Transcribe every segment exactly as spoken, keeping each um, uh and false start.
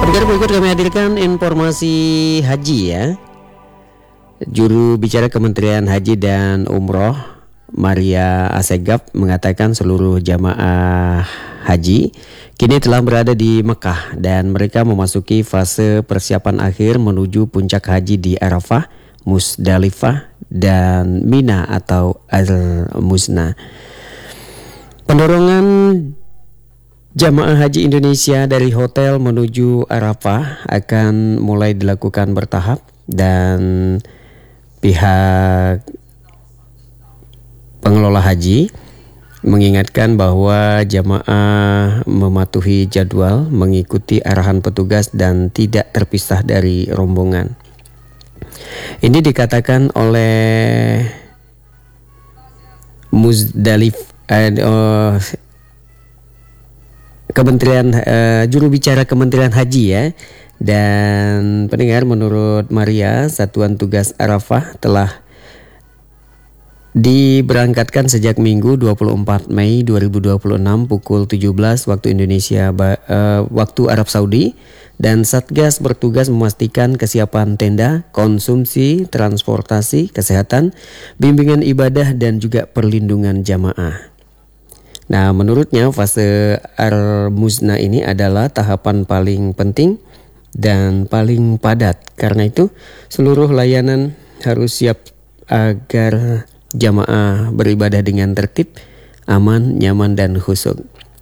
Pendengar berikut kami hadirkan informasi haji ya. Juru bicara Kementerian Haji dan Umroh Maria Assegaf mengatakan seluruh jamaah haji kini telah berada di Mekah dan mereka memasuki fase persiapan akhir menuju puncak haji di Arafah, Musdalifah, dan Mina atau Al-Musna. Pendorongan jamaah haji Indonesia dari hotel menuju Arafah akan mulai dilakukan bertahap dan pihak pengelola haji mengingatkan bahwa jamaah mematuhi jadwal, mengikuti arahan petugas dan tidak terpisah dari rombongan. Ini dikatakan oleh Muzdalif eh, oh, Kementerian uh, juru bicara Kementerian Haji ya. Dan pendengar, menurut Maria, Satuan Tugas Arafah telah diberangkatkan sejak Minggu dua puluh empat Mei dua ribu dua puluh enam pukul tujuh belas waktu Indonesia uh, waktu Arab Saudi, dan Satgas bertugas memastikan kesiapan tenda, konsumsi, transportasi, kesehatan, bimbingan ibadah dan juga perlindungan jamaah. Nah, menurutnya fase Al-Musna ini adalah tahapan paling penting dan paling padat. Karena itu, seluruh layanan harus siap agar jamaah beribadah dengan tertib, aman, nyaman, dan khusyuk.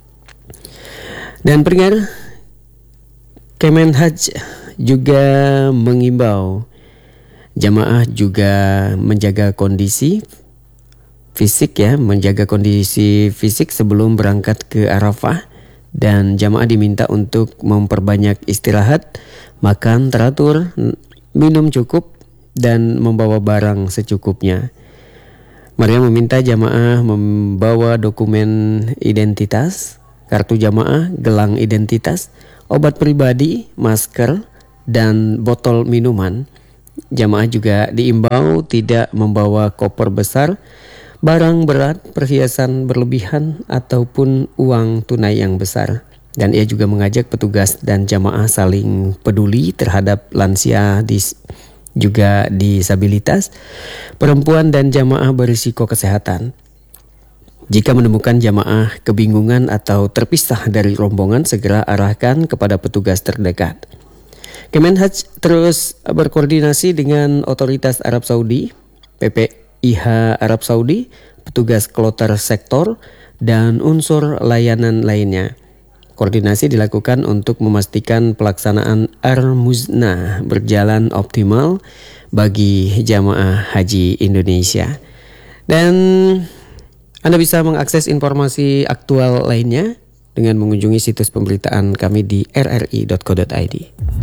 Dan pendengar, Kemenhaj juga mengimbau jamaah juga menjaga kondisi fisik ya, menjaga kondisi fisik sebelum berangkat ke Arafah, dan jamaah diminta untuk memperbanyak istirahat, makan teratur, minum cukup, dan membawa barang secukupnya. Maria meminta jamaah membawa dokumen identitas, kartu jamaah, gelang identitas, obat pribadi, masker, dan botol minuman. Jamaah juga diimbau tidak membawa koper besar, barang berat, perhiasan berlebihan, ataupun uang tunai yang besar. Dan ia juga mengajak petugas dan jamaah saling peduli terhadap lansia, dis, juga disabilitas, perempuan, dan jamaah berisiko kesehatan. Jika menemukan jamaah kebingungan atau terpisah dari rombongan, segera arahkan kepada petugas terdekat. Kemenhaj terus berkoordinasi dengan otoritas Arab Saudi, P P I H Arab Saudi, petugas kloter sektor, dan unsur layanan lainnya. Koordinasi dilakukan untuk memastikan pelaksanaan Al-Musna berjalan optimal bagi jamaah haji Indonesia. Dan Anda bisa mengakses informasi aktual lainnya dengan mengunjungi situs pemberitaan kami di r r i dot co dot i d.